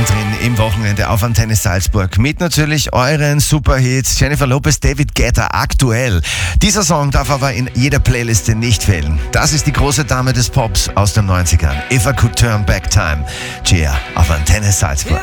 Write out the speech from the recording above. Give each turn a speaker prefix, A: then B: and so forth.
A: mittendrin im Wochenende auf Antenne Salzburg mit natürlich euren Superhits. Jennifer Lopez, David Guetta, aktuell. Dieser Song darf aber in jeder Playliste nicht fehlen. Das ist die große Dame des Pops aus den 90ern. If I Could Turn Back Time. Gia auf Antenne Salzburg.